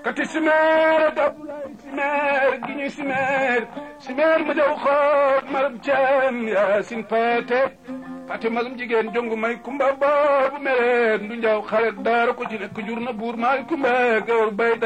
kati simeer ak Abdoulaye simeer gi ñu simeer ma jaw xoot maram caan yaasin paate paate magam jigéen jongu may kumba boobu mereet ndu njaw xaret daara ko ci nekk jur na buur maay kumba gawar bay